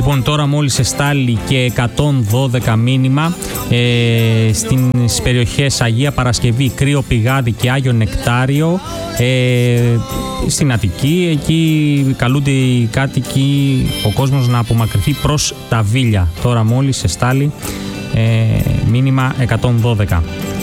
Λοιπόν, τώρα μόλις εστάλει και 112 μήνυμα στις περιοχές Αγία Παρασκευή, Κρύο Πηγάδι και Άγιο Νεκτάριο, στην Αττική. Εκεί καλούνται οι κάτοικοι, ο κόσμος, να απομακρυνθεί προς τα Βίλια. Τώρα μόλις εστάλει μήνυμα 112.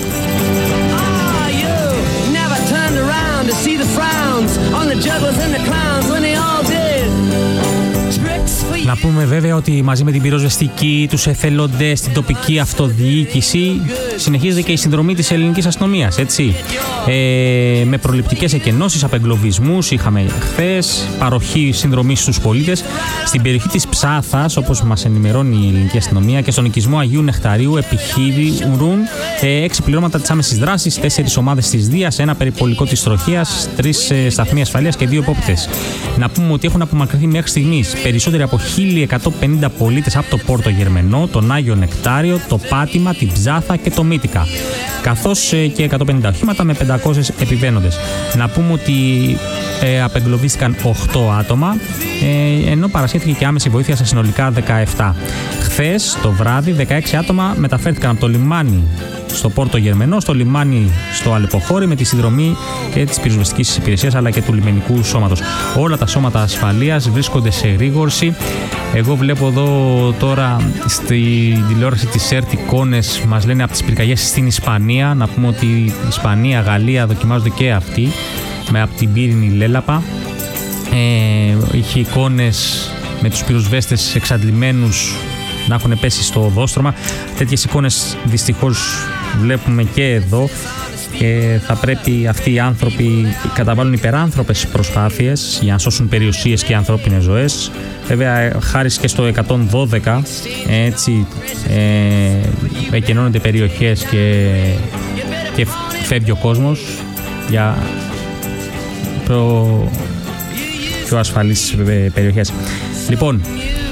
Να πούμε βέβαια ότι μαζί με την πυροσβεστική, τους εθελοντές, την τοπική αυτοδιοίκηση συνεχίζεται και η συνδρομή της ελληνικής αστυνομίας, έτσι. Με προληπτικές εκενώσεις, απεγκλωβισμούς είχαμε χθες, παροχή συνδρομής στους πολίτες. Στην περιοχή της Ψάθας, όπως μας ενημερώνει η ελληνική αστυνομία, και στον οικισμό Αγίου Νεκταρίου επιχειρούν 6 πληρώματα της άμεσης δράσης, 4 ομάδες της Δίας, ένα περιπολικό της Τροχίας, 3 σταθμοί ασφαλείας και 2 υπόπτες. Να πούμε ότι έχουν απομακρυνθεί μέχρι στιγμής περισσότεροι από 1.150 πολίτες από το Πόρτο Γερμενό, τον Άγιο Νεκτάριο, το Πάτημα, την Ψάθα και το Μύτικα, καθώς και 150 οχήματα με 500 επιβαίνοντες. Να πούμε ότι απεγκλωβίστηκαν 8 άτομα, ενώ παρασχέθηκε και άμεση βοήθεια σε συνολικά 17. Χθες το βράδυ 16 άτομα μεταφέρθηκαν από το λιμάνι στο Πόρτο Γερμενό, στο λιμάνι στο Αλεποχώρι, με τη συνδρομή και της πυροσβεστικής υπηρεσίας αλλά και του λιμενικού σώματος. Όλα τα σώματα ασφαλείας βρίσκονται σε εγρήγορση. Εγώ βλέπω εδώ τώρα στη τηλεόραση της ΕΡΤ εικόνες, μας λένε από τις πυρκαγιές στην Ισπανία. Να πούμε ότι η Ισπανία, Γαλλία δοκιμάζονται και αυτοί από την πύρινη λέλαπα. Είχε εικόνες με τους πυροσβέστες εξαντλημένους να έχουν πέσει στο οδόστρωμα. Τέτοιες εικόνες δυστυχώς βλέπουμε και εδώ, και θα πρέπει αυτοί οι άνθρωποι καταβάλουν υπεράνθρωπες προσπάθειες για να σώσουν περιουσίες και ανθρώπινες ζωές. Βέβαια, χάρη και στο 112, έτσι εκενώνονται περιοχές και φεύγει ο κόσμος για πιο ασφαλείς περιοχές. Λοιπόν,